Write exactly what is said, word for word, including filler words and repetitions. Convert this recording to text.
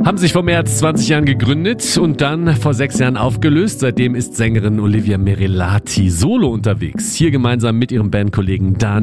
Haben sich vor mehr als zwanzig Jahren gegründet und dann vor sechs Jahren aufgelöst. Seitdem ist Sängerin Olivia Merilati solo unterwegs. Hier gemeinsam mit ihrem Bandkollegen Dan